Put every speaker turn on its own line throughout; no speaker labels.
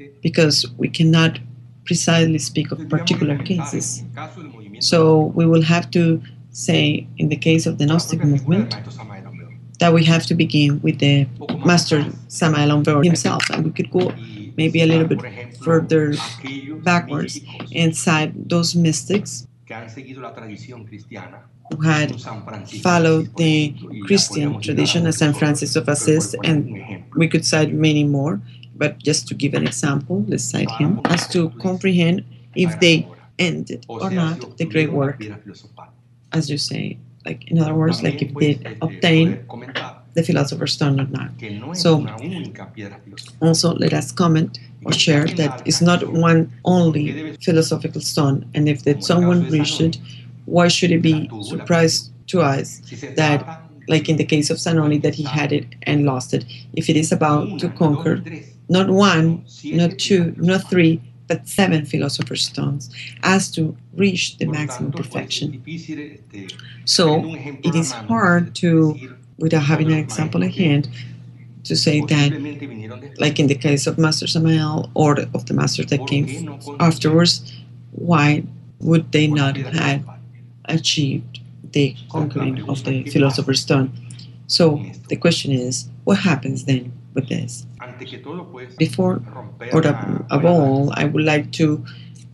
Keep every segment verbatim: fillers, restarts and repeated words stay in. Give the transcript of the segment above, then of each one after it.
because we cannot precisely speak of particular cases. So we will have to say, in the case of the Gnostic movement, that we have to begin with the Master Samael Aun Weor himself, and we could go maybe a little bit further backwards and cite those mystics who had followed the Christian tradition as Saint Francis of Assisi, and we could cite many more, but just to give an example, let's cite him, as to comprehend if they ended or not the great work, as you say, like in other words, like if they obtain the Philosopher's Stone or not. So also let us comment or share that it's not one only philosophical stone, and if that someone reached it, why should it be surprised to us that, like in the case of Zanoni, that he had it and lost it, if it is about to conquer not one, not two, not three, but seven philosopher's stones, as to reach the maximum perfection. So it is hard to, without having an example at hand, to say that, like in the case of Master Samael or of the masters that came afterwards, why would they not have achieved the conquering of the Philosopher's Stone? So the question is, what happens then with this? Before or above all, I would like to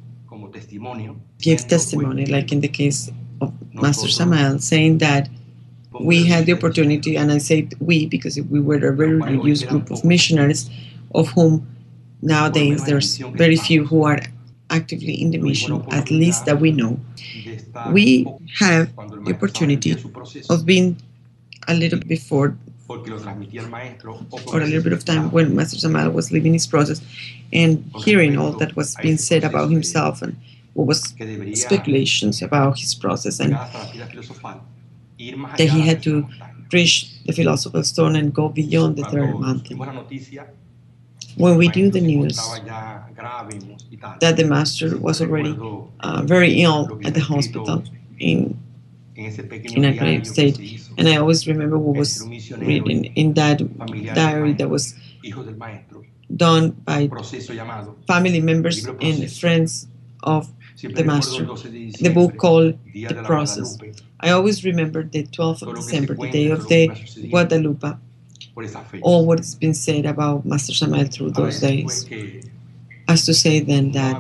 give testimony, like in the case of Master Samael, saying that we had the opportunity, and I say we because we were a very religious group of missionaries, of whom nowadays there's very few who are actively in the mission, at least that we know. We have the opportunity of being a little before, or a little bit of time when Master Samael was living his process, and hearing all that was being said about himself and what was speculations about his process, and that he had to reach the Philosopher's Stone and go beyond the third mountain. When we knew the news that the Master was already uh, very ill at the hospital in in a grave state, and I always remember what was written in that diary that was done by family members and friends of the Master, the book called The Process. I always remember the twelfth of December, the day of the Guadalupe, all what has been said about Master Samael through those days, as to say then that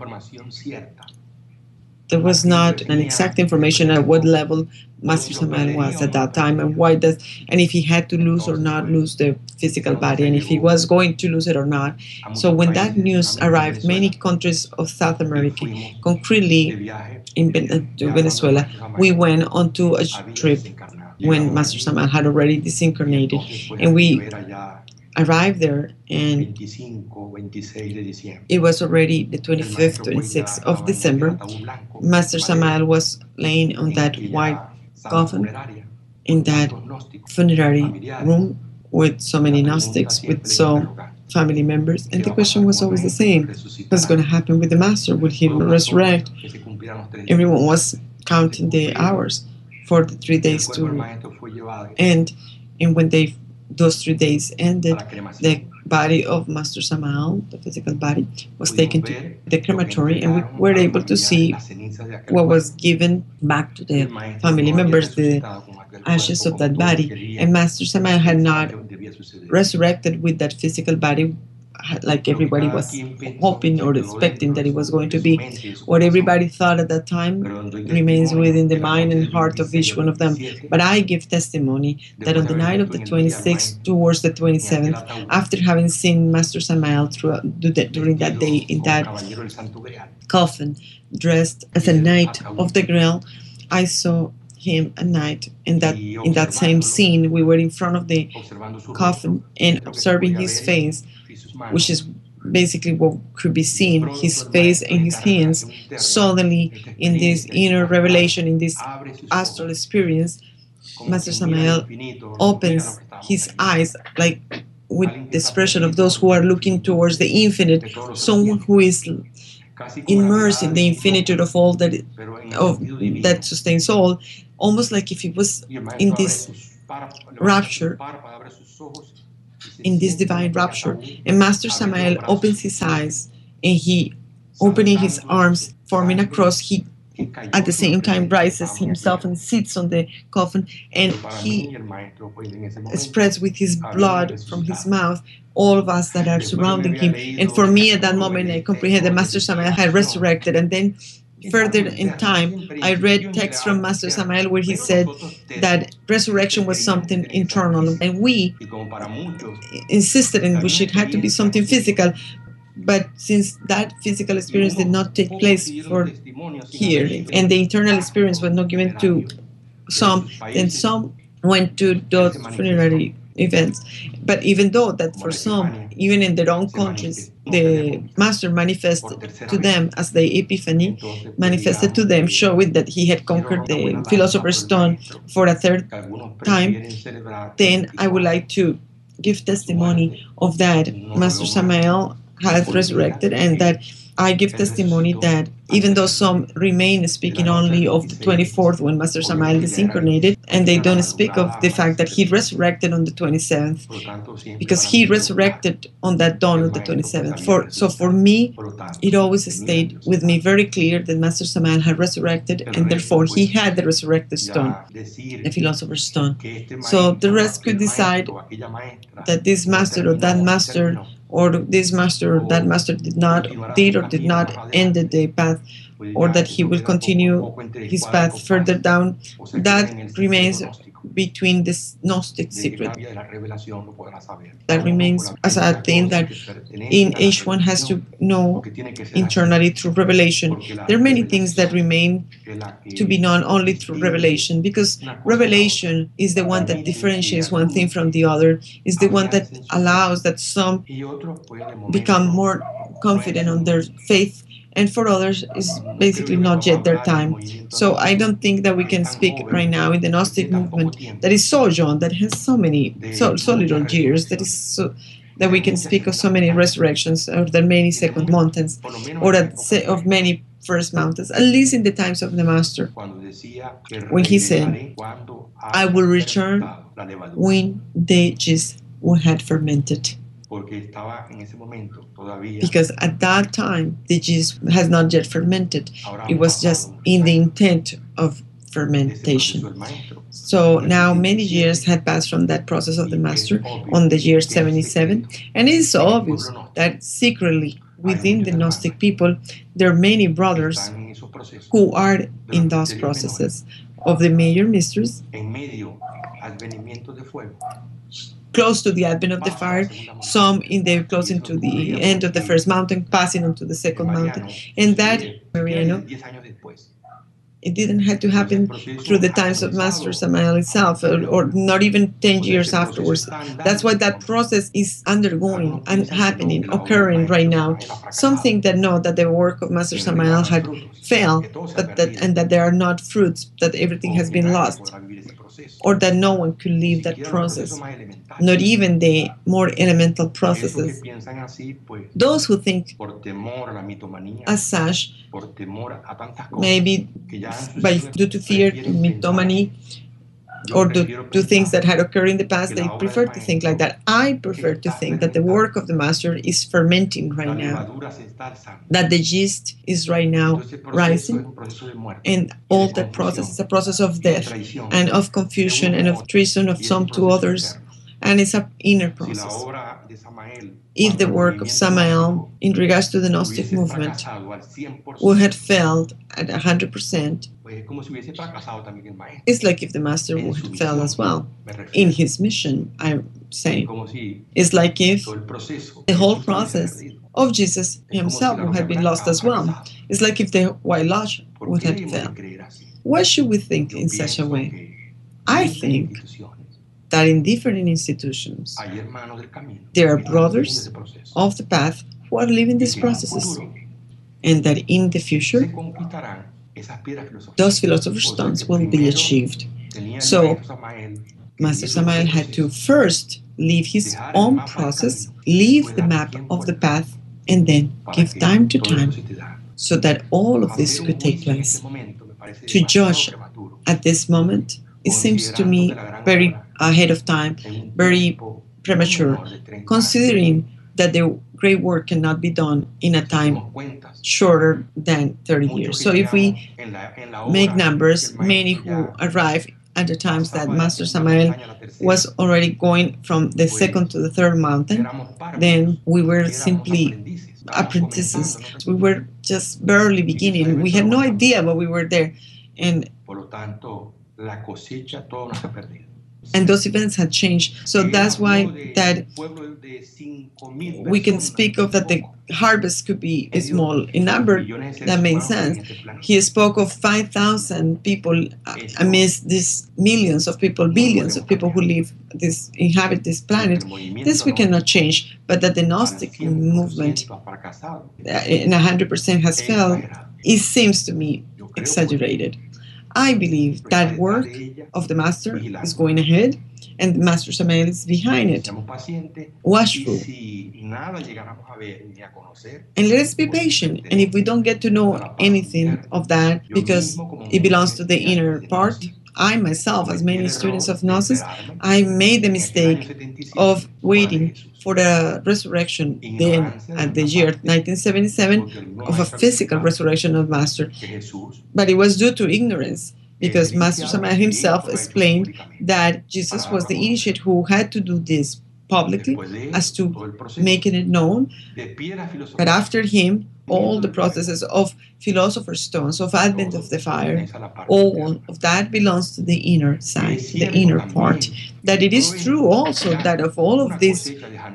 there was not an exact information at what level Master Samael was at that time, and why does, and if he had to lose or not lose the physical body, and if he was going to lose it or not. So when that news arrived, many countries of South America, concretely in Venezuela, we went onto a trip when Master Samael had already disincarnated, and we arrived there, and it was already the twenty-fifth, twenty-sixth of December. Master Samael was laying on that white coffin in that funerary room with so many Gnostics, with so family members, and the question was always the same: what's going to happen with the Master? Will he resurrect? Everyone was counting the hours for the three days to end, and when they those three days ended, the body of Master Samael, the physical body, was taken to the crematory, and we were able to see what was given back to the family members, the ashes of that body. And Master Samael had not resurrected with that physical body like everybody was hoping or expecting that it was going to be. What everybody thought at that time remains within the mind and heart of each one of them. But I give testimony that on the night of the twenty-sixth towards the twenty-seventh, after having seen Master Samael during that day in that coffin, dressed as a knight of the Grail, I saw him at night in that in that same scene. We were in front of the coffin and observing his face, which is basically what could be seen, his face and his hands. Suddenly, in this inner revelation, in this astral experience, Master Samael opens his eyes like with the expression of those who are looking towards the infinite, someone who is immersed in the infinitude of all that of that sustains all, almost like if he was in this rapture. in this divine rapture. And Master Samael opens his eyes, and he, opening his arms, forming a cross, he at the same time rises himself and sits on the coffin, and he spreads with his blood from his mouth all of us that are surrounding him. And for me, at that moment, I comprehended that Master Samael had resurrected. And then further in time, I read texts from Master Samael where he said that resurrection was something internal, and we insisted in which it had to be something physical. But since that physical experience did not take place for here, and the internal experience was not given to some, then some went to those funerary events. But even though that for some, even in their own countries, the Master manifested to them as the Epiphany, manifested to them, showing that he had conquered the Philosopher's Stone for a third time, then I would like to give testimony of that. Master Samael has resurrected, and that I give testimony that even though some remain speaking only of the twenty-fourth when Master Samael is incarnated, and they don't speak of the fact that he resurrected on the twenty-seventh, because he resurrected on that dawn of the twenty-seventh. For, so for me, it always stayed with me very clear that Master Samael had resurrected, and therefore he had the resurrected stone, the Philosopher's Stone. So the rest could decide that this master or that master or this master or that master did not, did or did not end the path, or that he will continue his path further down. That remains between this Gnostic secret. That remains as a thing that in each one has to know internally through revelation. There are many things that remain to be known only through revelation, because revelation is the one that differentiates one thing from the other, is the one that allows that some become more confident on their faith, and for others is basically not yet their time. So I don't think that we can speak right now in the Gnostic movement that is so young, that has so many, so, so little years, that is so, that we can speak of so many resurrections, or the many second mountains, or that of many first mountains, at least in the times of the Master, when he said, I will return when the yeast had fermented. Because at that time, the yeast has not yet fermented. It was just in the intent of fermentation. So now many years had passed from that process of the Master on the year seventy-seven. And it is so obvious that secretly within the Gnostic people, there are many brothers who are in those processes of the major mysteries, close to the advent of the fire, some in the closing to the end of the first mountain, passing on to the second mountain. And that, Mariano, it didn't have to happen through the times of Master Samael itself, or, or not even ten years afterwards. That's why that process is undergoing and happening, occurring right now. Something that know that the work of Master Samael had failed, but that, and that there are not fruits, that everything has been lost, or that no one could leave that process, not even the more elemental processes. Those who think as such, maybe by due to fear, to mythomany, or to, to things that had occurred in the past, they prefer to think like that. I prefer to think that the work of the Master is fermenting right now, that the yeast is right now rising, and all that process is a process of death and of confusion and of treason of some to others, and it's an inner process. If the work of Samael in regards to the Gnostic movement would have failed at one hundred percent, it's like if the Master would have failed as well in his mission, I'm saying. It's like if the whole process of Jesus himself would have been lost as well. It's like if the White Lodge would have failed. Why should we think in such a way? I think that in different institutions, there are brothers of the path who are living these processes, and that in the future, those philosopher's stones will be achieved. So, Master Samael had to first leave his own process, leave the map of the path, and then give time to time so that all of this could take place. To judge at this moment, it seems to me very ahead of time, very premature, considering that the great work cannot be done in a time shorter than thirty years. So if we make numbers, many who arrive at the times that Master Samael was already going from the second to the third mountain, then we were simply apprentices. We were just barely beginning. We had no idea, but we were there. And and those events had changed. So that's why that we can speak of that the harvest could be small in number. That makes sense. He spoke of five thousand people amidst these millions of people, billions of people who live this, inhabit this planet. This we cannot change, but that the Gnostic movement in one hundred percent has failed, it seems to me exaggerated. I believe that work of the Master is going ahead, and Master Samael is behind it, watchful. And let us be patient. And if we don't get to know anything of that, because it belongs to the inner part, I myself, as many students of Gnosis, I made the mistake of waiting for the resurrection then at the year nineteen seventy-seven of a physical resurrection of Master. But it was due to ignorance, because Master Samael himself explained that Jesus was the initiate who had to do this publicly as to making it known. But after him, all the processes of philosopher's stones, of advent of the fire, all of that belongs to the inner side, the inner part. That it is true also that of all of this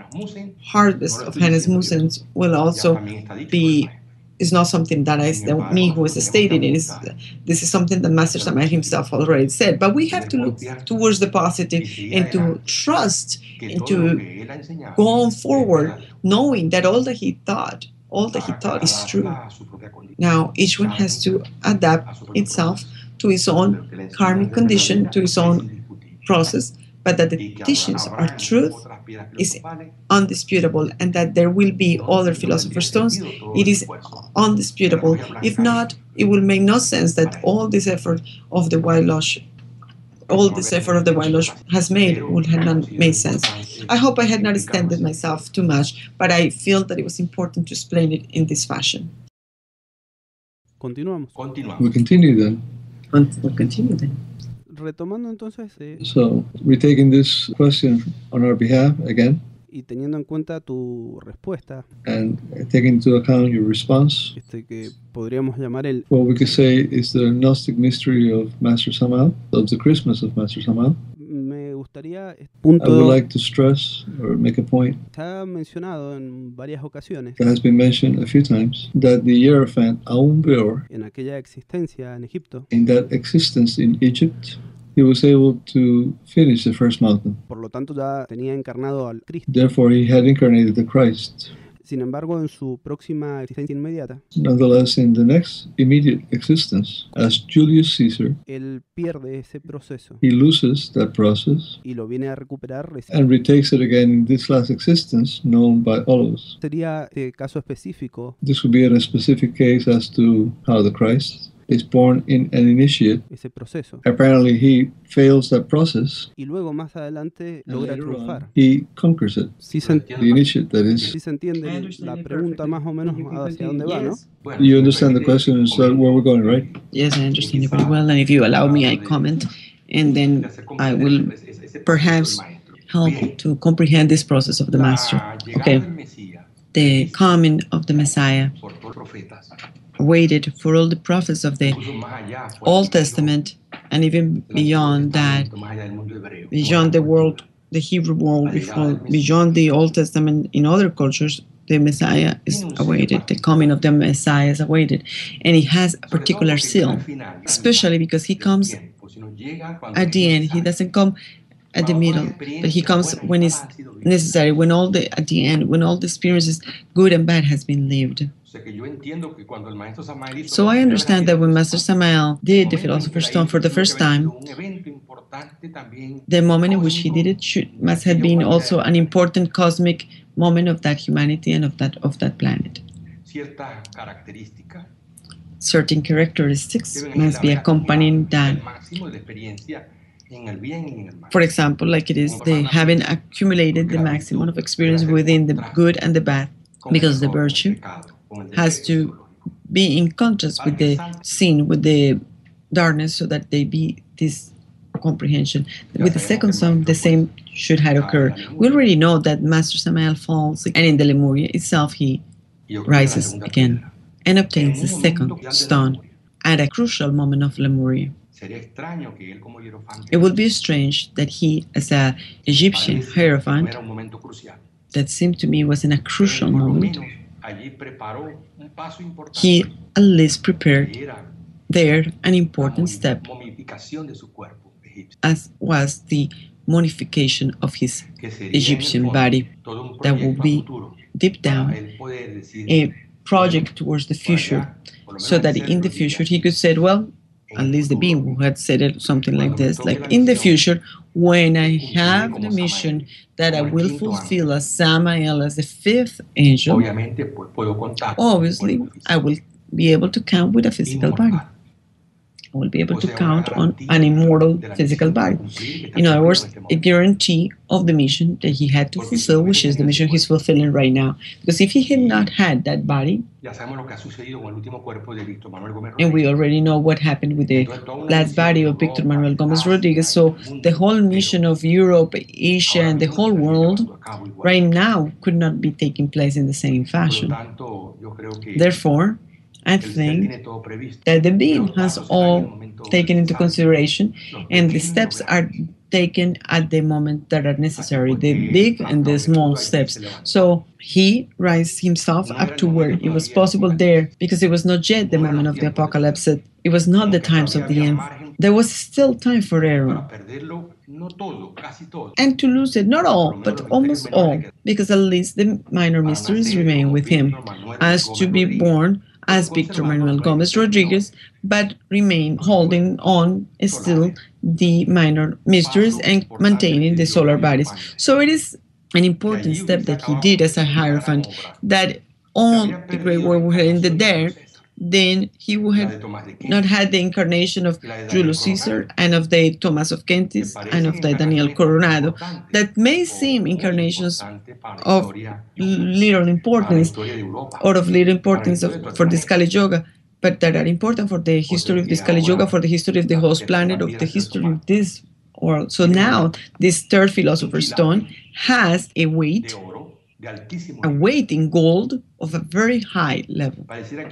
harvest of Hannes Musens will also be, is not something that is the, me who is stating it. Is, this is something that Master Samael himself already said. But we have to look towards the positive and to trust and to go on forward, knowing that all that he thought, all that he taught is true. Now, each one has to adapt itself to his own karmic condition, to his own process, but that the teachings are truth is undisputable, and that there will be other philosopher's stones, it is undisputable. If not, it will make no sense that all this effort of the White Lodge, all this effort of the White Lodge has made would have not made sense. I hope I had not extended myself too much, but I feel that it was important to explain it in this fashion.
Continuamos.
We continue then.
We'll continue then.
Retomando entonces, eh,
So, we're taking this question on our behalf again,
y teniendo en cuenta tu respuesta,
and taking into account your response,
este que podríamos llamar el,
what we could say is the Gnostic mystery of Master Samael, of the Christmas of Master Samael.
me gustaría este
I would
punto,
like to stress or make a point
se ha mencionado en varias ocasiones
that has been mentioned a few times, that the Hierophant aún peor,
en aquella existencia en Egipto.
in that existence in Egypt, he was able to finish the first mountain.
Por lo tanto, ya tenía encarnado al Cristo.
Therefore, he had incarnated the Christ.
Sin embargo, en su próxima existencia inmediata,
Nonetheless, in the next immediate existence, as Julius Caesar,
él pierde ese proceso
he loses that process
y lo viene a recuperar recién.
and retakes it again in this last existence, known by all of us.
Sería este caso específico,
This would be in a specific case as to how the Christ is born in an initiate.
ese proceso.
Apparently, he fails that process,
Y luego, más adelante,
and
logra
later on,
triunfar.
he conquers it.
Sí se,
The initiate, that is.
sí se entiende
I understand
la
you
pregunta
perfectly.
más o menos
You can
hacia
continue.
dónde va, ¿no?
Yes.
You understand the question is uh, where we're going, right?
Yes, I understand you very well. And if you allow me, I comment, and then I will perhaps help to comprehend this process of the Master. Okay, the coming of the Messiah, waited for all the prophets of the Old Testament, and even beyond that, beyond the world, the Hebrew world, before, beyond the Old Testament in other cultures, the Messiah is awaited. The coming of the Messiah is awaited. And he has a particular seal, especially because he comes at the end. He doesn't come at the middle, but he comes when it's necessary, when all the, at the end, when all the experiences, good and bad, has been lived. So I understand that when Master Samael did the Philosopher's Stone for the first time, the moment in which he did it should, must have been also an important cosmic moment of that humanity and of that of that planet. Certain characteristics must be accompanying that For example, like it is the having accumulated the maximum of experience within the good and the bad, because the virtue has to be in contrast with the sin, with the darkness, so that they be this comprehension. With the second son, the same should have occurred. We already know that Master Samael falls, and in the Lemuria itself he rises again and obtains the second stone at a crucial moment of Lemuria. It would be strange that he, as an Egyptian hierophant, that seemed to me was in a crucial moment, he at least prepared there an important step, as was the mummification of his Egyptian body. That will be deep down a project towards the future, so that in the future he could say, well, at least the being who had said it, something like this, like in the future, when I have the mission that I will fulfill as Samael, as the fifth angel, obviously I will be able to count with a physical body. I will be able to count on an immortal physical body. In other words, a guarantee of the mission that he had to fulfill, which is the mission he's fulfilling right now. Because if he had not had that body, and we already know what happened with the last body of Victor Manuel Gomez Rodriguez, so the whole mission of Europe, Asia, and the whole world right now could not be taking place in the same fashion. Therefore, I think that the being has all taken into consideration, and the steps are taken at the moment that are necessary, the big and the small steps. So he raised himself up to where it was possible there, because it was not yet the moment of the apocalypse. It was not the times of the end. There was still time for error, and to lose it, not all, but almost all, because at least the minor mysteries remain with him, as to be born as Victor Manuel Gomez Rodriguez, but remain holding on still the minor mysteries and maintaining the solar bodies. So it is an important step that he did as a hierophant, that all the great work would have ended there. Then he would have not had the incarnation of Julius Caesar and of the Thomas of Kempis and of the Daniel Coronado, that may seem incarnations of little importance, or of little importance of, for this Kali Yuga, but that are important for the history of this Kali Yuga, for the history of the host planet, of the history of this world. So now this third Philosopher's Stone has a weight, a weight in gold of a very high level.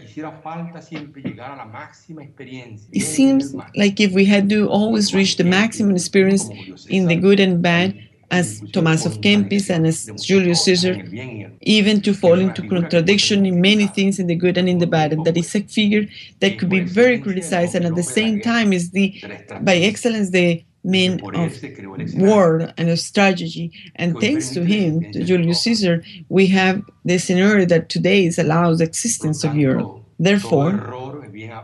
It seems like if we had to always reach the maximum experience in the good and bad, as Thomas of Kempis and as Julius Caesar, even to fall into contradiction in many things in the good and in the bad, and that is a figure that could be very criticized, and at the same time is the, by excellence, the men of war and of strategy. And thanks to him, to Julius Caesar, we have the scenario that today is allows the existence of Europe. Therefore,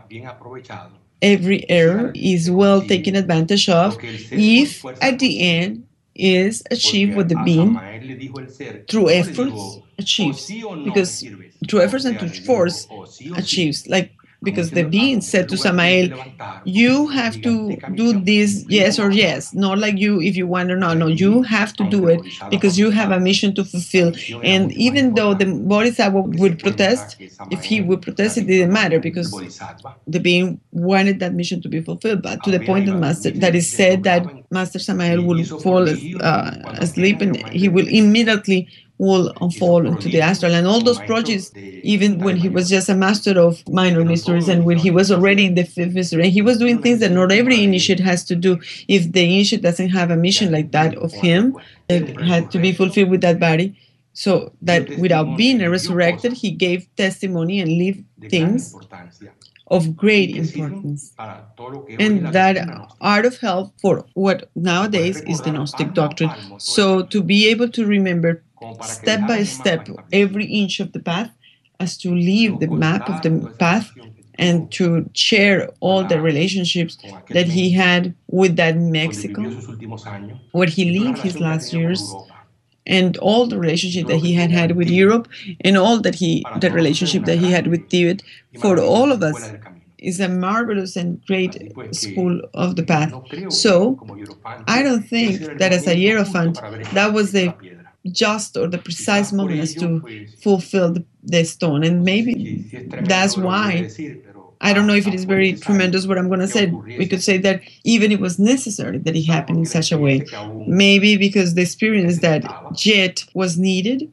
every error is well taken advantage of if at the end is achieved with the being through efforts achieves, because through efforts and through force achieves, like because the being said to Samael, you have to do this yes or yes, not like you if you want or not. No, you have to do it because you have a mission to fulfill. And even though the Bodhisattva would protest, if he would protest, it didn't matter, because the being wanted that mission to be fulfilled. But to the point that Master that is said that Master Samael will fall uh, asleep and he will immediately will unfold into the astral. And all those projects, even when he was just a master of minor mysteries, and when he was already in the fifth mystery, he was doing things that not every initiate has to do. If the initiate doesn't have a mission like that of him, it had to be fulfilled with that body. So that without being resurrected, he gave testimony and lived things of great importance. And that art of health for what nowadays is the Gnostic doctrine. So to be able to remember step by step every inch of the path, as to leave the map of the path, and to share all the relationships that he had with that Mexico, where he lived his last years, and all the relationship that he had had with Europe, and all that he, the relationship that he had with Tibet. For all of us, is a marvelous and great school of the path. So I don't think that as a Hierophant, that was the just or the precise moment as to fulfill the, the stone. And maybe that's why, I don't know if it is very tremendous what I'm going to say. We could say that even it was necessary that it happened in such a way. Maybe because the experience that yet was needed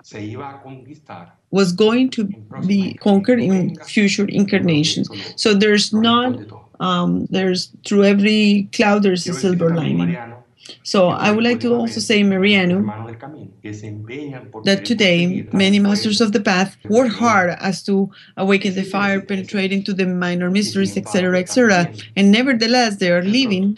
was going to be conquered in future incarnations. So there's not, um, there's through every cloud there's a silver lining. So I would like to also say, Mariano, that today many masters of the path work hard as to awaken the fire, penetrate into the minor mysteries, et cetera, et cetera. And nevertheless, they are living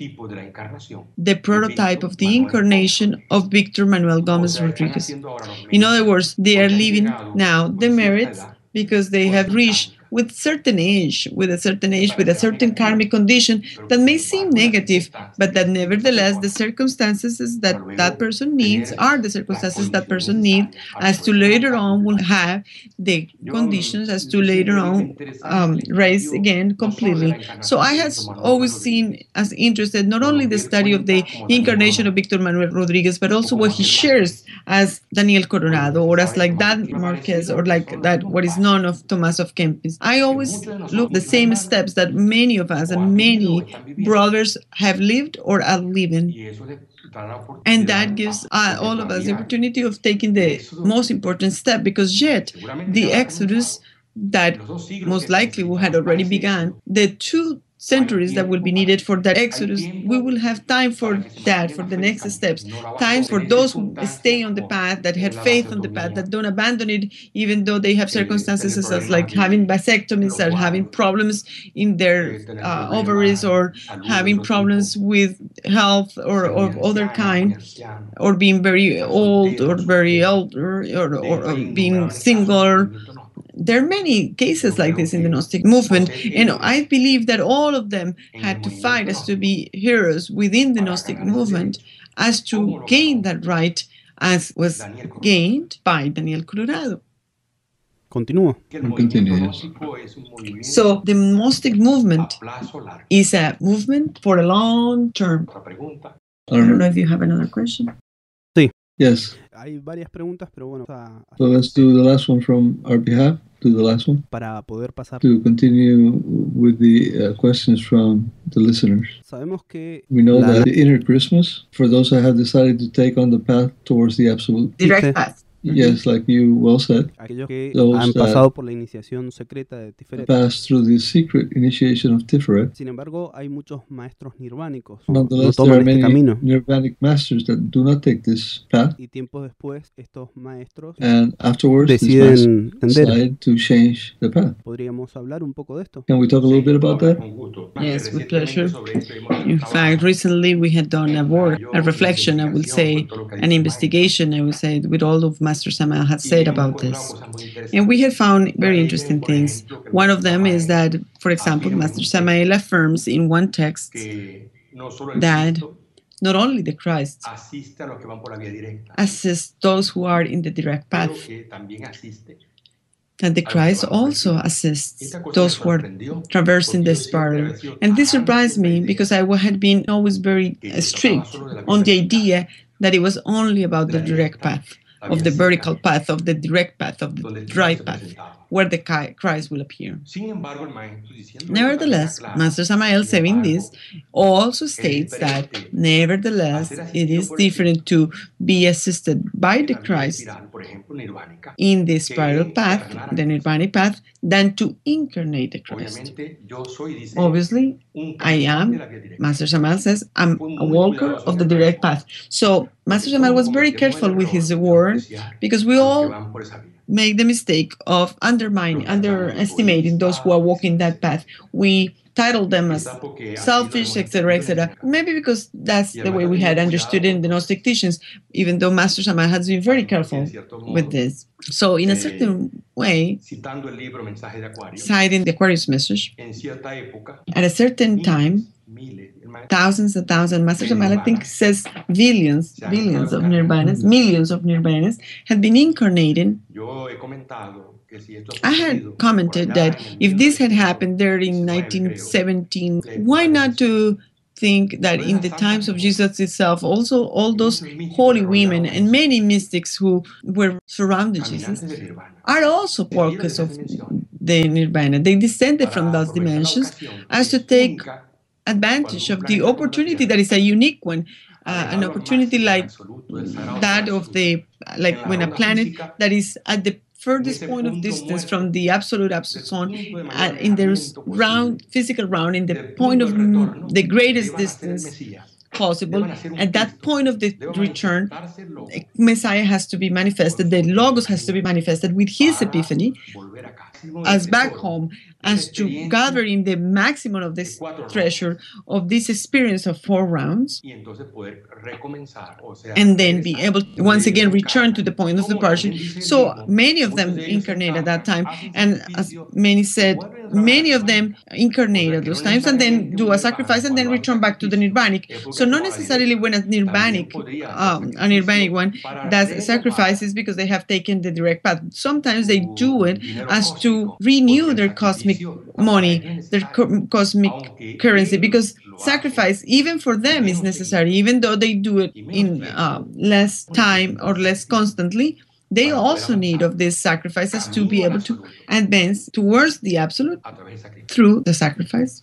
the prototype of the incarnation of Victor Manuel Gomez Rodriguez. In other words, they are living now the merits because they have reached with certain age, with a certain age, with a certain karmic condition that may seem negative, but that nevertheless the circumstances that that person needs are the circumstances that person needs, as to later on will have the conditions as to later on um, rise again completely. So I have always seen as interested not only the study of the incarnation of Victor Manuel Rodriguez, but also what he shares as Daniel Coronado, or as like that Marquez, or like that what is known of Tomás of Kempis. I always look the same steps that many of us and many brothers have lived or are living. And that gives uh, all of us the opportunity of taking the most important step, because yet the Exodus that most likely had already begun, the two centuries that will be needed for that Exodus, we will have time for that, for the next steps. Time for those who stay on the path, that had faith on the path, that don't abandon it, even though they have circumstances as like having vasectomies or having problems in their uh, ovaries, or having problems with health or of other kind, or being very old or very elder, or, or, or being single. There are many cases like this in the Gnostic movement, and I believe that all of them had to fight as to be heroes within the Gnostic movement, as to gain that right, as was gained by Daniel Coronado.
Continúo.
Continues.
So the Gnostic movement is a movement for a long term. I don't know if you have another question.
Yes.
Hay varias preguntas, pero bueno, a, a,
So let's do the last one from our behalf. Do the last one.
para poder pasar.
To continue with the uh, questions from the listeners.
Sabemos que
We know
la-
that the inner Christmas, for those that have decided to take on the path towards the absolute,
Direct path.
yes, like you well said,
aquellos que
Those
han
that-
pasado por la iniciación secreta de Tiferet.
pass through the secret initiation of Tiferet.
Sin embargo, hay muchos maestros nirvánicos, no, no
Nonetheless, there are
toman este
many
camino.
nirvanic masters that do not take this path,
Y tiempos después, estos maestros
and afterwards, these masters
deciden tender.
decide to change the path.
¿Podríamos hablar un poco de esto?
Can we talk a little bit about that?
Yes, with pleasure. In fact, recently we had done a work, a reflection, I will say, an investigation, I will say, with all of Master Samael had said about this. And we have found very interesting things. One of them is that, for example, Master Samael affirms in one text that not only the Christ assists those who are in the direct path, that the Christ also assists those who are traversing the spiral. And this surprised me, because I had been always very strict on the idea that it was only about the direct path, of the vertical path, of the direct path, of the right path, where the Christ will appear. Nevertheless, Master Samael, saying this, also states that nevertheless it is different to be assisted by the Christ in the spiral path, the Nirvanic path, than to incarnate the Christ. Obviously, I am, Master Samael says, I'm a walker of the direct path. So Master Samael was very careful with his word, because we all make the mistake of undermining, underestimating those who are walking that path. We title them as selfish, et cetera, et cetera. Maybe because that's the way we had understood it in the Gnostic teachings, even though Master Samael has been very careful with this. So in a certain way, citing the Aquarius message, at a certain time, thousands and thousands. Master Samael, I think, says billions, billions of nirvanas, millions of nirvanas have been incarnated. I had commented that if this had happened there in nineteen seventeen, why not to think that in the times of Jesus itself, also all those holy women and many mystics who were surrounding Jesus are also workers of the nirvana. They descended from those dimensions as to take advantage of the opportunity that is a unique one, uh, an opportunity like that of the, like when a planet that is at the furthest point of distance from the absolute absolute sun, uh, in the round, physical round, in the point of m- the greatest distance possible, at that point of the return, Messiah has to be manifested, the Logos has to be manifested with his epiphany as back home, as to gather in the maximum of this treasure of this experience of four rounds, and then be able to once again return to the point of departure. So many of them incarnate at that time, and as many said, many of them incarnate at those times and then do a sacrifice and then return back to the nirvanic. So not necessarily when a nirvanic, um, a nirvanic one does sacrifices because they have taken the direct path. Sometimes they do it as to renew their cosmic money, their co- cosmic currency, because sacrifice even for them is necessary, even though they do it in uh, less time or less constantly. They also need of these sacrifices to be able to advance towards the absolute through the sacrifice.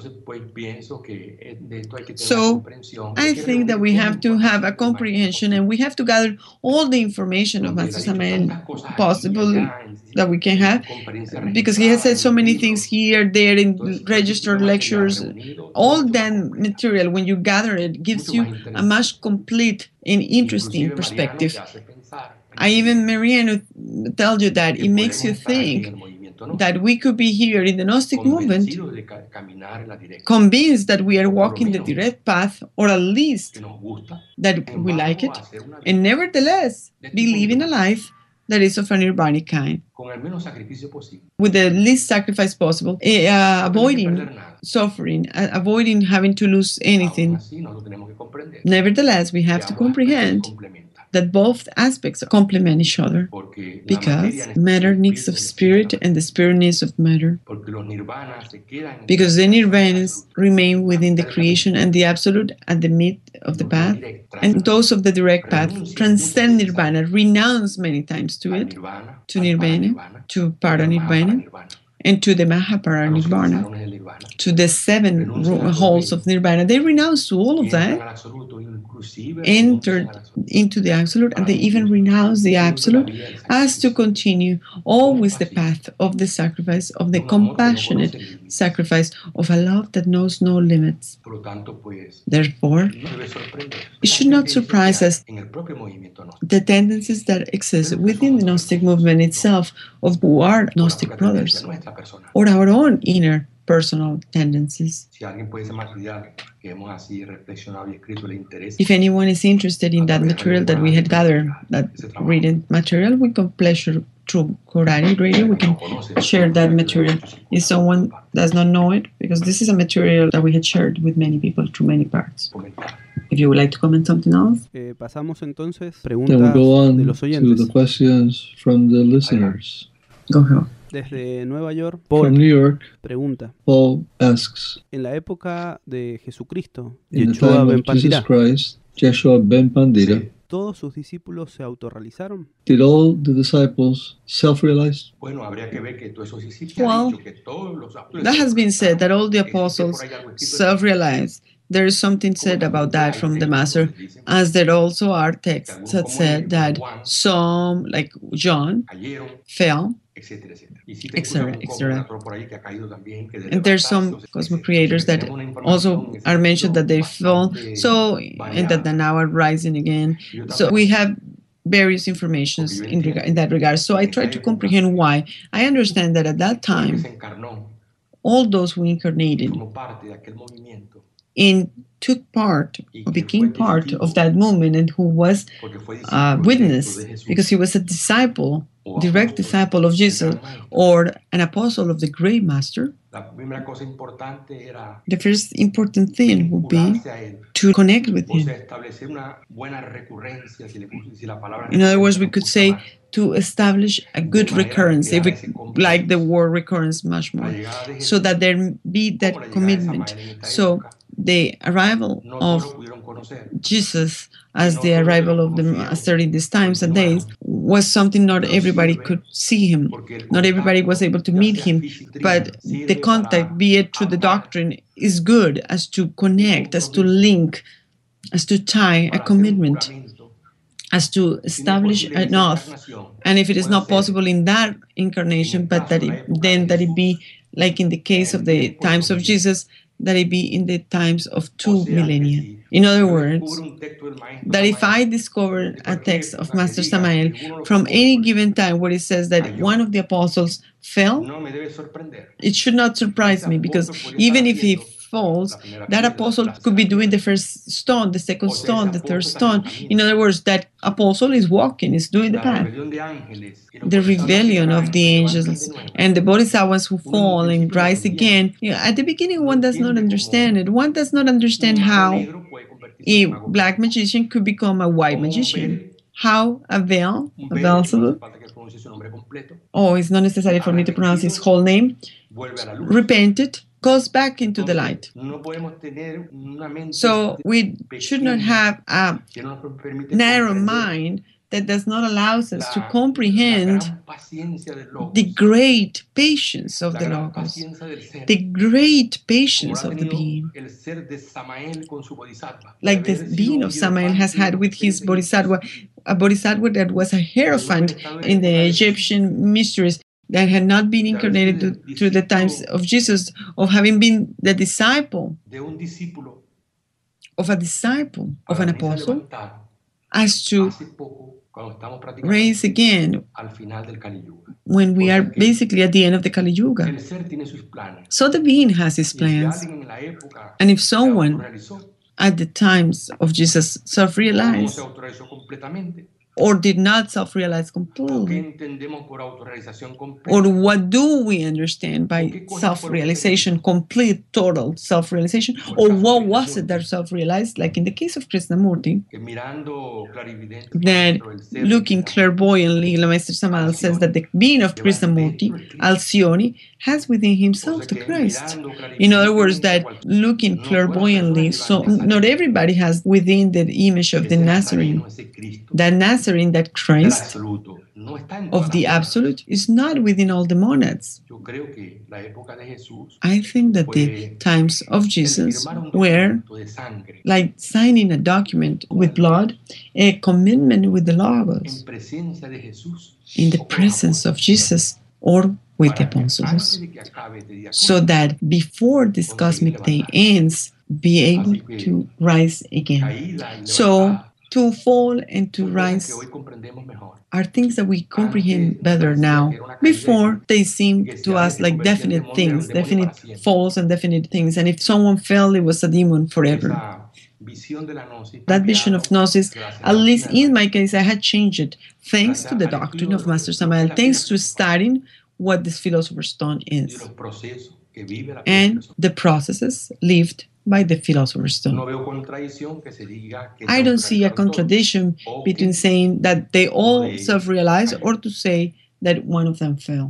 So I think that we have to have a comprehension and we have to gather all the information of Master Samael possible that we can have, because he has said so many things here, there, in registered lectures. All that material, when you gather it, gives you a much complete and interesting perspective. I even, Mariano, tell you that it makes you think that we could be here in the Gnostic movement convinced that we are walking the direct path, or at least that we like it, and nevertheless be living a life that is of a nirvanic kind, with the least sacrifice possible, uh, avoiding suffering, uh, avoiding having to lose anything. Nevertheless, we have to comprehend that both aspects complement each other, because matter needs of spirit and the spirit needs of matter, because the nirvanas remain within the creation and the absolute at the mid of the path, and those of the direct path transcend nirvana, renounce many times to it, to nirvana, to paranirvana, and to the Mahaparanirvana, to the seven halls of nirvana. They renounce to all of that, entered into the absolute, and they even renounce the absolute as to continue always the path of the sacrifice, of the compassionate sacrifice, of a love that knows no limits. Therefore, it should not surprise us the tendencies that exist within the Gnostic movement itself, of who are Gnostic brothers, or our own inner personal tendencies. If anyone is interested in that material that we had gathered, that written material, with pleasure through Corari Radio, we can share that material. If someone does not know it, because this is a material that we had shared with many people through many parts. If you would like to comment something else.
Eh, pasamos entonces
Then we
preguntas
go on
de los
to
oyentes.
the questions from the listeners.
Go ahead.
Desde Nueva York,
From
Paul
New York,
pregunta:
Paul asks,
en la época de Jesucristo,
in the
Yeshua
time
ben
of Jesus
Pandira,
Christ, Yeshua ben Pandira,
¿todos sus discípulos se autorrealizaron?
did all the disciples self-realize?
Well, that has been said that all the apostles self-realized. There is something said about that from the Master, as there also are texts that said that some, like John, fell, et cetera, et cetera. And there's some cosmic creators that also are mentioned that they fell, so, and that they now are rising again. So we have various informations in, reg- in that regard. So I try to comprehend why. I understand that at that time, all those who incarnated and took part, or became part of that movement, and who was a witness, because he was a disciple, direct disciple of Jesus, or an apostle of the Great Master, The first important thing would be to connect with him. In other words, we could say to establish a good recurrence, if we like the word recurrence much more, so that there be that commitment. So the arrival of Jesus as the arrival of the Master in these times and days was something not everybody could see him. Not everybody was able to meet him, but the contact, be it through the doctrine, is good as to connect, as to link, as to tie a commitment, as to establish enough. And if it is not possible in that incarnation, but that it, then that it be like in the case of the times of Jesus, that it be in the times of two millennia. In other words, that if I discover a text of Master Samael from any given time where it says that one of the apostles fell, it should not surprise me, because even if he falls, that apostle could be doing the first stone, the second stone, the third stone. In other words, that apostle is walking, is doing the path. The rebellion of the angels and the bodhisattvas who fall and rise again. You know, at the beginning, one does not understand it. One does not understand how a black magician could become a white magician. How a veil, a Beelzebub, oh, it's not necessary for me to pronounce his whole name, repented, goes back into the light. So we should not have a narrow mind that does not allow us to comprehend the great patience of the Logos, the great patience of the being, like the being of Samael has had with his bodhisattva, a bodhisattva that was a hierophant in the Egyptian mysteries, that had not been incarnated to, through the times of Jesus, of having been the disciple of a disciple of an apostle, as to raise again when we are basically at the end of the Kali Yuga. So the being has his plans, and if someone at the times of Jesus self-realized or did not self-realize completely, or what do we understand by self-realization, complete, total self-realization, or what was it that self-realized, like in the case of Krishnamurti, that looking clairvoyantly, Master Samael says that the being of Krishnamurti, Alcyone, has within himself the Christ. In other words, that looking clairvoyantly, so not everybody has within the image of the Nazarene. That Nazarene, that Christ of the Absolute, is not within all the monads. I think that the times of Jesus were like signing a document with blood, a commitment with the Logos, in the presence of Jesus or with the apostles, so that before this cosmic day ends, be able to rise again. So to fall and to rise are things that we comprehend better now. Before, they seemed to us like definite things, definite falls and definite things. And if someone fell, it was a demon forever. That vision of Gnosis, at least in my case, I had changed it thanks to the doctrine of Master Samael, thanks to studying what this Philosopher's Stone is and the processes lived by the Philosopher's Stone. I don't see a contradiction between saying that they all self-realize or to say that one of them fell.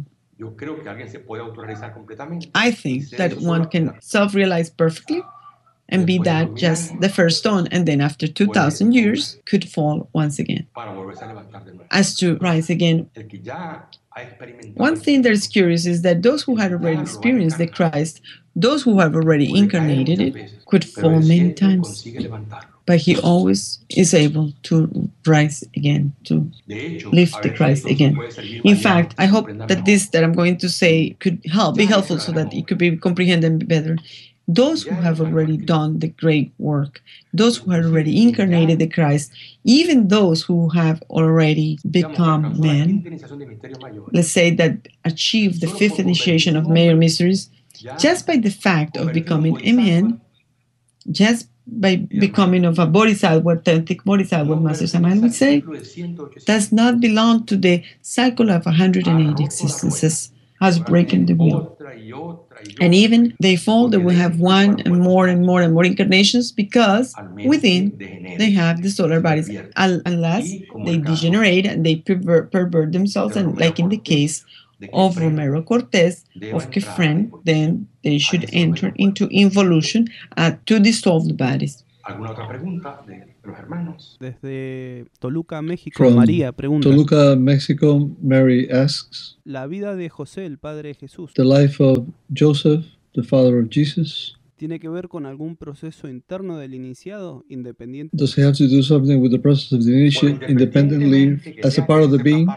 I think that one can self-realize perfectly and be that just the first stone, and then after two thousand years could fall once again, as to rise again. One thing that is curious is that those who had already experienced the Christ, those who have already incarnated it, could fall many times, but he always is able to rise again, to lift the Christ again. In fact, I hope that this that I'm going to say could help, be helpful so that it could be comprehended better. Those who have already done the great work, those who have already incarnated the Christ, even those who have already become men, let's say that achieved the fifth initiation of major mysteries, just by the fact of becoming a man, just by becoming of a bodhisattva, authentic bodhisattva, Master Samael would say, does not belong to the cycle of one hundred eight existences, as breaking the wheel. And even they fall, they will have one and more and more and more incarnations because within they have the solar bodies, un- unless they degenerate and they pervert, pervert themselves. And like in the case of Romero Cortez, of Kefren, then they should enter into involution uh, to dissolve the bodies.
¿Alguna otra pregunta de los hermanos?
Desde Toluca, México,
From
María pregunta.
Toluca, Mexico, Mary asks,
La vida de José, el padre de Jesús,
the life of Joseph, the father of Jesus,
¿tiene que ver con algún proceso interno del iniciado, independiente?
does he have to do something with the process of the initiate independently as a part of the being?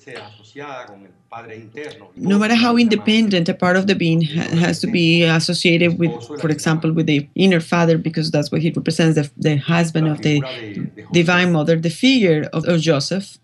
No matter how independent a part of the being ha- has to be associated with, for example, with the inner father, because that's what he represents, the, the husband of the divine mother, the figure of, of Joseph,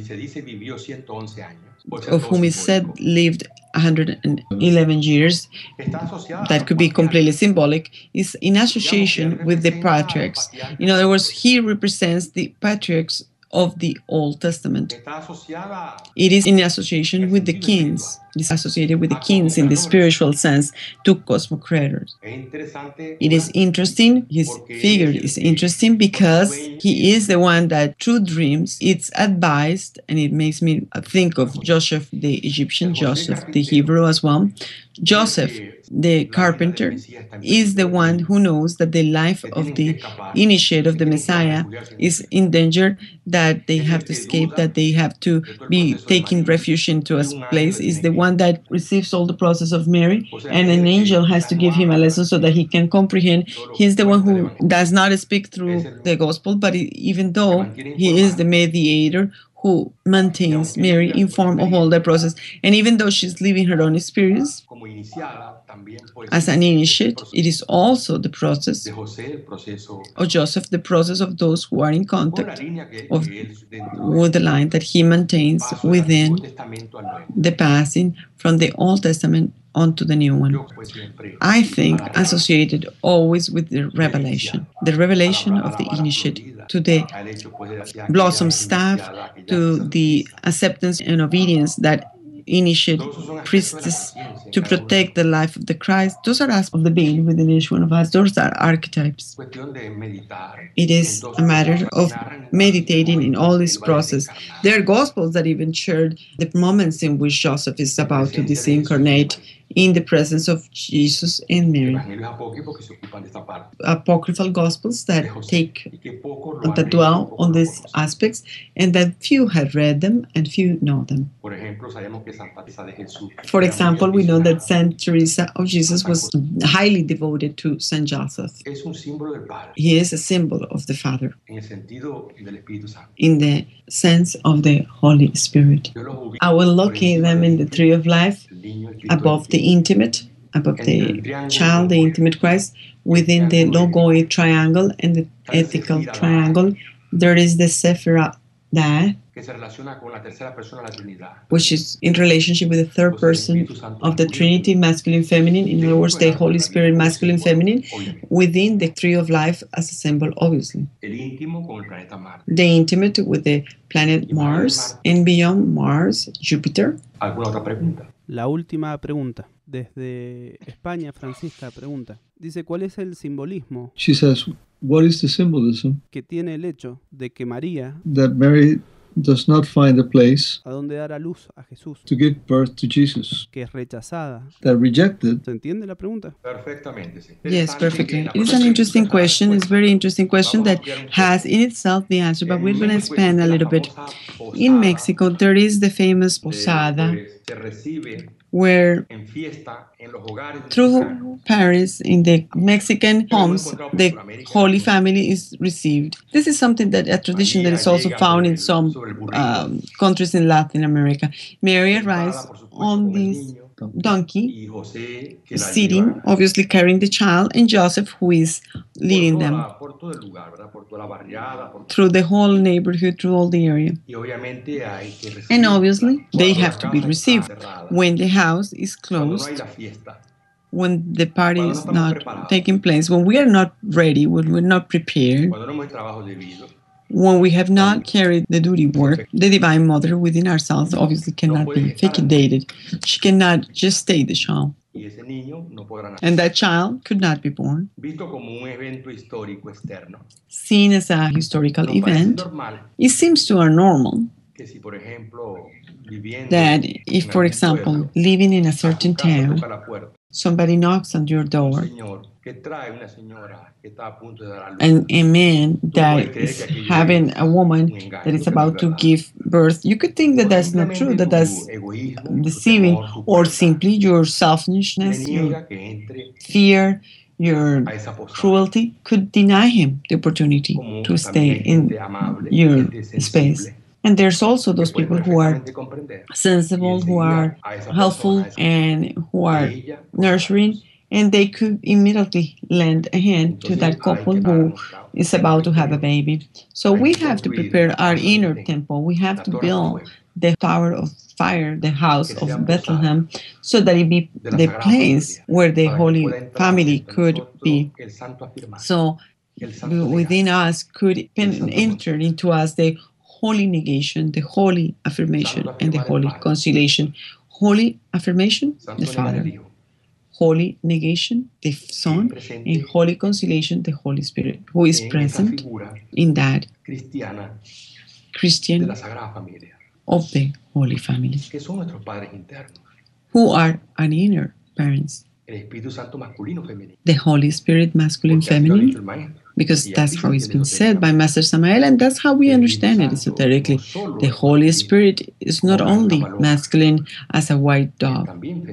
of whom is said lived one hundred eleven years, that could be completely symbolic, is in association with the patriarchs. In other words, he represents the patriarchs of the Old Testament. It is in association with the kings. It is associated with the kings in the spiritual sense to cosmocrators. It is interesting, his figure is interesting because he is the one that through dreams it's advised, and it makes me think of Joseph, the Egyptian, Joseph, the Hebrew as well. Joseph, the carpenter, is the one who knows that the life of the initiate of the Messiah is in danger, that they have to escape, that they have to be taking refuge into a place, is the one that receives all the process of Mary, and an angel has to give him a lesson so that he can comprehend. He's the one who does not speak through the gospel, but even though he is the mediator who maintains Mary informed of all the process, and even though she's living her own experience as an initiate, it is also the process of Joseph, the process of those who are in contact of, with the line that he maintains within the passing from the Old Testament onto the new one. I think associated always with the revelation, the revelation of the initiate to the blossom staff, to the acceptance and obedience that initiate priestess to protect the life of the Christ. Those are aspects of the being within each one of us. Those are archetypes. It is a matter of meditating in all this process. There are gospels that even share the moments in which Joseph is about to disincarnate in the presence of Jesus and Mary. Apocryphal gospels that take that dwell on these aspects, and that few have read them and few know them. For example, we know that Saint Teresa of Jesus was highly devoted to Saint Joseph. He is a symbol of the Father in the sense of the Holy Spirit. I will locate them in the tree of life, above the intimate, above the child, the intimate Christ, within the logoid triangle and the ethical triangle. There is the Sephirah, which is in relationship with the third person of the Trinity, masculine, feminine. In other words, the Holy Spirit, masculine, feminine, within the tree of life as a symbol, obviously. The intimate with the planet Mars, and beyond Mars, Jupiter.
La última pregunta. Desde España, Francisca pregunta. Dice, ¿cuál es el simbolismo
She says, what is the symbolism
que tiene el hecho de que María,
that Mary does not find a place
a donde dar a luz a Jesús,
to give birth to Jesus,
que es rechazada?
that rejected?
¿Se entiende la pregunta?
Yes, perfectly. It is an interesting question. It's a very interesting question that has in itself the answer, but we're going to expand a little bit. In Mexico, there is the famous posada, where through Paris, in the Mexican homes, the Holy Family is received. This is something that a tradition that is also found in some um, countries in Latin America. Mary arrives on this donkey, sitting, obviously carrying the child, and Joseph, who is leading them through the whole neighborhood, through all the area. And obviously, they have to be received when the house is closed, when the party is not taking place, when we are not ready, when we're not prepared, when we have not carried the duty work, the Divine Mother within ourselves obviously cannot be fecundated. She cannot gestate the child. And that child could not be born. Seen as a historical event, it seems to our normal that if, for example, living in a certain town, somebody knocks on your door, and a man that is having a woman that is about to give birth, you could think that that's not true, that that's deceiving, or simply your selfishness, your fear, your cruelty could deny him the opportunity to stay in your space. And there's also those people who are sensible, who are helpful, and who are nurturing, and they could immediately lend a hand to that couple who is about to have a baby. So we have to prepare our inner temple. We have to build the tower of fire, the house of Bethlehem, so that it be the place where the Holy Family could be. So within us could enter into us the holy negation, the holy affirmation, and the holy conciliation. Holy affirmation, the Father. Holy negation, the Son, and holy conciliation, the Holy Spirit, who is present in that Christian of the Holy Family, who are our inner parents. The Holy Spirit, masculine, feminine, because that's how it's been said by Master Samael, and that's how we understand it esoterically. The Holy Spirit is not only masculine as a white dove,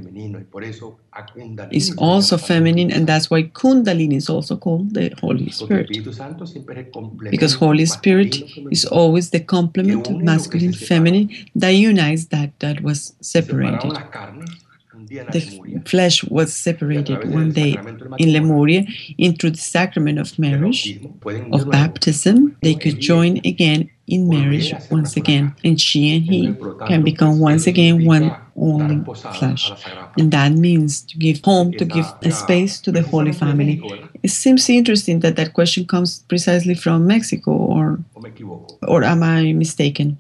it's also feminine, and that's why Kundalini is also called the Holy Spirit. Because Holy Spirit is always the complement of masculine, feminine, that unites that that was separated. The flesh was separated one day in Lemuria into the sacrament of marriage, of baptism. They could join again in marriage once again, and she and he can become once again one only flesh. And that means to give home, to give a space to the Holy Family. It seems interesting that that question comes precisely from Mexico, or, or am I mistaken?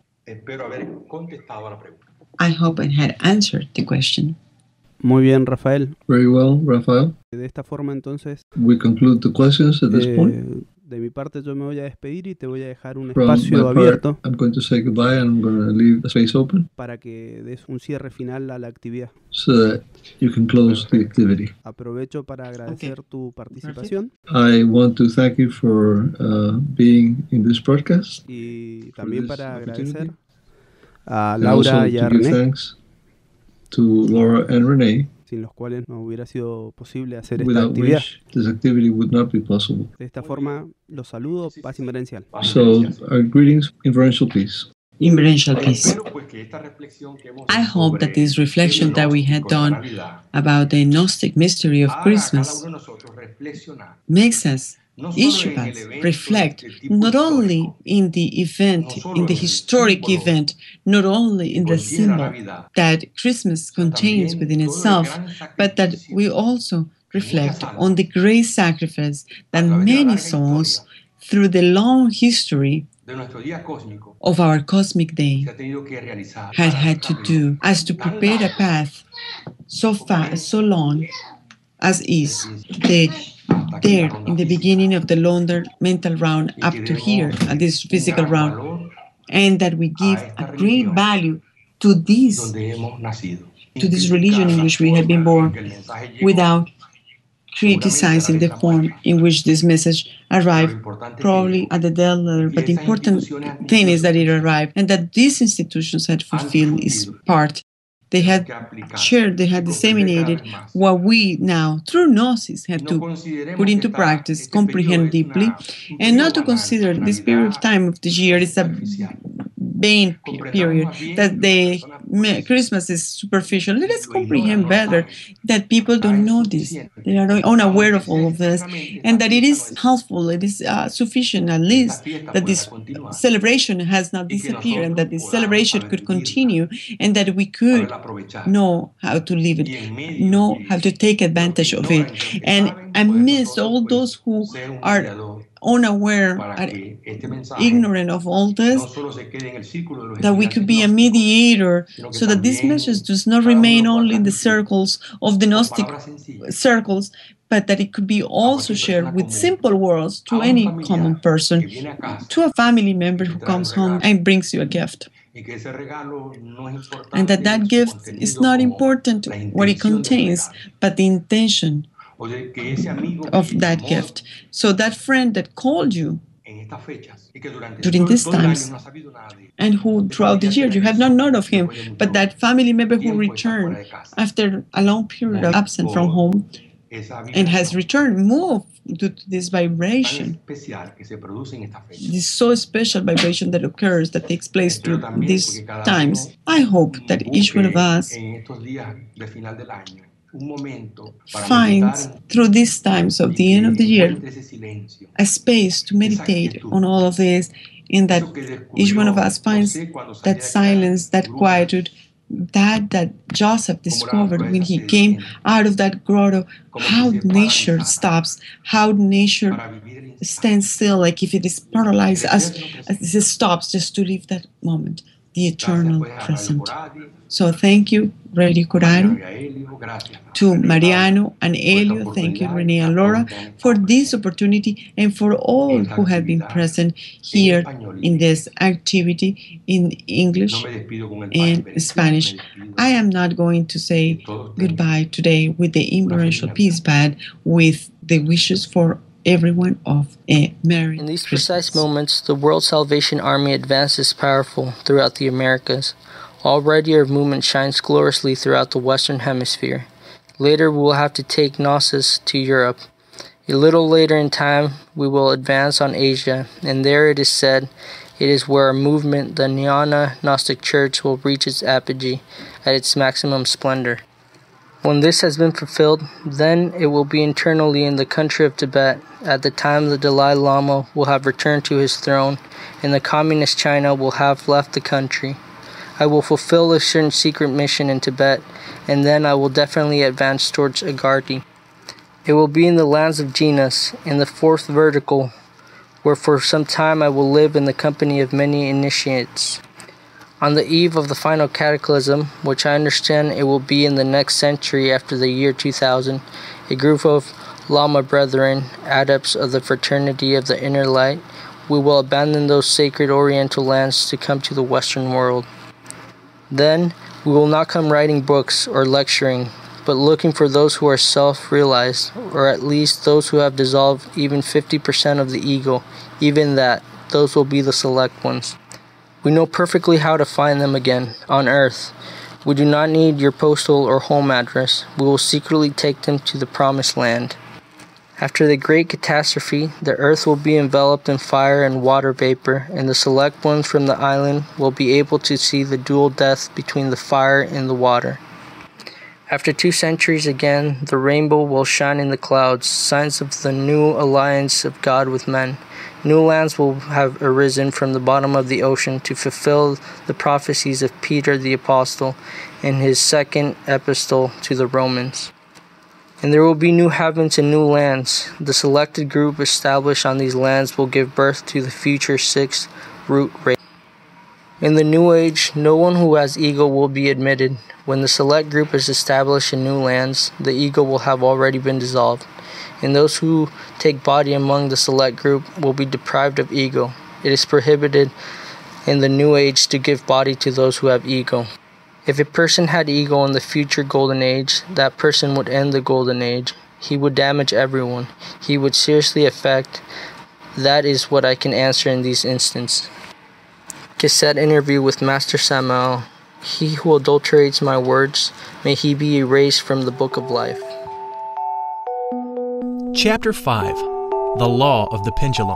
I hope I had answered the question.
Muy bien, Rafael.
Very well, Rafael.
De esta forma, entonces,
we conclude the questions at this
eh,
point.
De mi parte, yo me voy a despedir y te voy a dejar un
From
espacio
my
abierto
part, I'm going to say goodbye and I'm going to leave the space open
para que des un cierre final a la actividad.
so that you can close the activity.
Aprovecho para agradecer
Okay.
tu participación
I want to thank you for uh, being in this broadcast.
y también
this
para
opportunity.
agradecer a
And also
Laura
to
y a
give
René,
thanks to Laura and Renee,
sin los cuales no hubiera sido posible hacer esta
without
actividad.
which this activity would not be possible.
De esta forma, los saludo, paz inverencial.
So, our greetings, inferential peace.
Inferential peace. I hope that this reflection that we had done about the Gnostic mystery of Christmas makes us, each of us, reflect not only in the event, in the historic event, not only in the symbol that Christmas contains within itself, but that we also reflect on the great sacrifice that many souls, through the long history of our cosmic day, had had to do as to prepare a path so fast, so long as is the there in the beginning of the lunar mental round up to here at this physical round, and that we give a great value to this to this religion in which we have been born, without criticizing the form in which this message arrived, probably at the dead letter. But the important thing is that it arrived, and that these institutions had fulfilled its part. They had shared, they had disseminated what we now, through Gnosis, had to put into practice, comprehend deeply, and not to consider this period of time of the year is a vain period, that the Christmas is superficial. Let us comprehend better that people don't know this. They are unaware of all of this, and that it is helpful, it is uh, sufficient at least that this celebration has not disappeared, and that this celebration could continue, and that we could know how to live it, know how to take advantage of it. And amidst all those who are unaware and ignorant of all this, that we could be a mediator so that this message does not remain only in the circles of the Gnostic circles, but that it could be also shared with simple words to any common person, to a family member who comes home and brings you a gift. And that that gift is not important what it contains, but the intention of that gift. So that friend that called you during these times and who throughout the year you have not known of him, but that family member who returned after a long period of absence from home and has returned, moved due to this vibration, this so special vibration that occurs, that takes place through these times. I hope that each one of us finds through these times of the end of the year a space to meditate on all of this, in that each one of us finds that silence, that quietude, that that Joseph discovered when he came out of that grotto, how nature stops, how nature stands still, like if it is paralyzed, as, as it stops just to live that moment, the eternal present. So thank you, Radio Corari, to Mariano and Elio, thank you, Renee and Laura, for this opportunity and for all who have been present here in this activity in English and Spanish. I am not going to say goodbye today with the Inverential Peace Band, with the wishes for everyone of a Merry
In these
Christmas.
precise moments, the World Salvation Army advances powerful throughout the Americas. Already our movement shines gloriously throughout the Western Hemisphere. Later we will have to take Gnosis to Europe. A little later in time we will advance on Asia, and there it is said it is where our movement, the Jnana Gnostic Church, will reach its apogee at its maximum splendor. When this has been fulfilled, then it will be internally in the country of Tibet. At the time the Dalai Lama will have returned to his throne, and the communist China will have left the country. I will fulfill a certain secret mission in Tibet, and then I will definitely advance towards Agartha. It will be in the lands of Genus, in the fourth vertical, where for some time I will live in the company of many initiates. On the eve of the final cataclysm, which I understand it will be in the next century after the year two thousand, a group of Lama brethren, adepts of the fraternity of the inner light, we will abandon those sacred oriental lands to come to the Western world. Then, we will not come writing books or lecturing, but looking for those who are self-realized, or at least those who have dissolved even fifty percent of the ego. Even that, those will be the select ones. We know perfectly how to find them again, on earth. We do not need your postal or home address. We will secretly take them to the promised land. After the great catastrophe, the earth will be enveloped in fire and water vapor, and the select ones from the island will be able to see the dual death between the fire and the water. After two centuries again, the rainbow will shine in the clouds, signs of the new alliance of God with men. New lands will have arisen from the bottom of the ocean to fulfill the prophecies of Peter the Apostle in his second epistle to the Romans. And there will be new heavens and new lands. The selected group established on these lands will give birth to the future sixth root race. In the New Age, no one who has ego will be admitted. When the select group is established in new lands, the ego will have already been dissolved, and those who take body among the select group will be deprived of ego. It is prohibited in the New Age to give body to those who have ego. If a person had ego in the future golden age, that person would end the golden age. He would damage everyone. He would seriously affect. That is what I can answer in these instances. Cassette interview with Master Samael. He who adulterates my words, may he be erased from the book of life.
Chapter five. The Law of the Pendulum.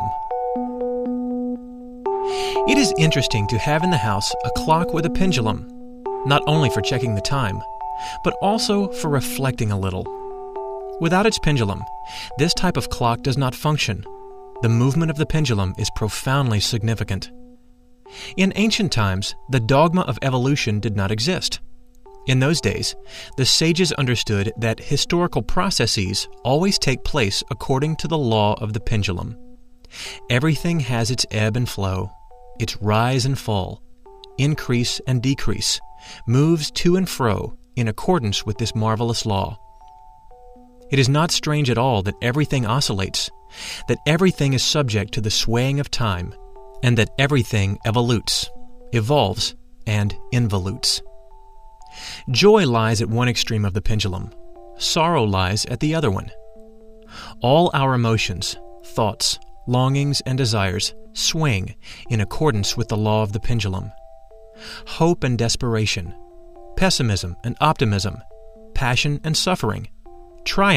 It is interesting to have in the house a clock with a pendulum, not only for checking the time, but also for reflecting a little. Without its pendulum, this type of clock does not function. The movement of the pendulum is profoundly significant. In ancient times, the dogma of evolution did not exist. In those days, the sages understood that historical processes always take place according to the law of the pendulum. Everything has its ebb and flow, its rise and fall, increase and decrease, moves to and fro in accordance with this marvelous law. It is not strange at all that everything oscillates, that everything is subject to the swaying of time, and that everything evolutes, evolves, and involutes. Joy lies at one extreme of the pendulum. Sorrow lies at the other one. All our emotions, thoughts, longings, and desires swing in accordance with the law of the pendulum. Hope and desperation, pessimism and optimism, passion and suffering, triumph